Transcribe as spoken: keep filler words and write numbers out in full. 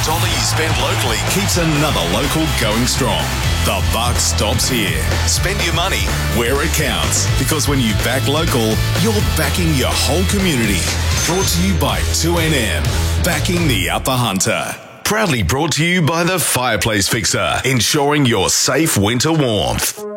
dollar you spend locally keeps another local going strong. The buck stops here. Spend your money where it counts, because when you back local, you're backing your whole community. Brought to you by two N M, backing the Upper Hunter. Proudly brought to you by the Fireplace Fixer, ensuring your safe winter warmth.